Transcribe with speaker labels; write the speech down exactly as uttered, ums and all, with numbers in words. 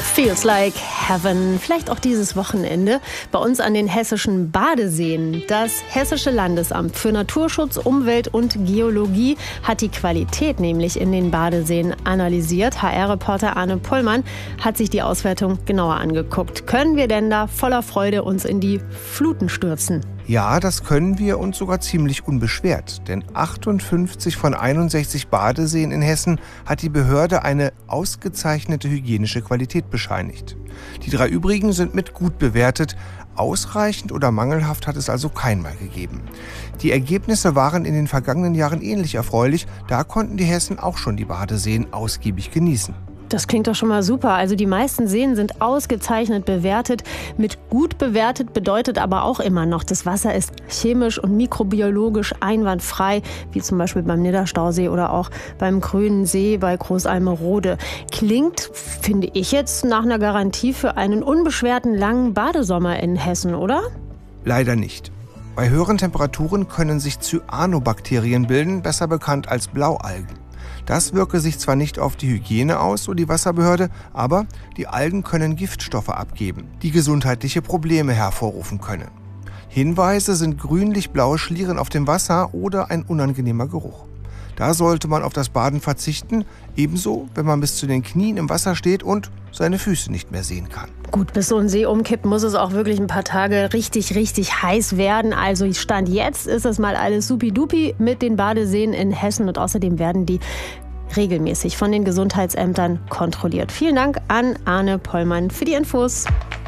Speaker 1: Feels like heaven. Vielleicht auch dieses Wochenende bei uns an den hessischen Badeseen. Das Hessische Landesamt für Naturschutz, Umwelt und Geologie hat die Qualität nämlich in den Badeseen analysiert. H R-Reporter Arne Pollmann hat sich die Auswertung genauer angeguckt. Können wir denn da voller Freude uns in die Fluten stürzen?
Speaker 2: Ja, das können wir und sogar ziemlich unbeschwert. Denn achtundfünfzig von einundsechzig Badeseen in Hessen hat die Behörde eine ausgezeichnete hygienische Qualität bescheinigt. Die drei übrigen sind mit gut bewertet. Ausreichend oder mangelhaft hat es also keinmal gegeben. Die Ergebnisse waren in den vergangenen Jahren ähnlich erfreulich. Da konnten die Hessen auch schon die Badeseen ausgiebig genießen.
Speaker 1: Das klingt doch schon mal super. Also die meisten Seen sind ausgezeichnet bewertet. Mit gut bewertet bedeutet aber auch immer noch, das Wasser ist chemisch und mikrobiologisch einwandfrei, wie zum Beispiel beim Nidderstausee oder auch beim Grünen See bei Großalmerode. Klingt, finde ich jetzt, nach einer Garantie für einen unbeschwerten langen Badesommer in Hessen, oder?
Speaker 2: Leider nicht. Bei höheren Temperaturen können sich Cyanobakterien bilden, besser bekannt als Blaualgen. Das wirke sich zwar nicht auf die Hygiene aus, so die Wasserbehörde, aber die Algen können Giftstoffe abgeben, die gesundheitliche Probleme hervorrufen können. Hinweise sind grünlich-blaue Schlieren auf dem Wasser oder ein unangenehmer Geruch. Da sollte man auf das Baden verzichten, ebenso, wenn man bis zu den Knien im Wasser steht und seine Füße nicht mehr sehen kann.
Speaker 1: Gut, bis so ein See umkippt, muss es auch wirklich ein paar Tage richtig, richtig heiß werden. Also Stand jetzt ist es mal alles supidupi mit den Badeseen in Hessen und außerdem werden die regelmäßig von den Gesundheitsämtern kontrolliert. Vielen Dank an Arne Pollmann für die Infos.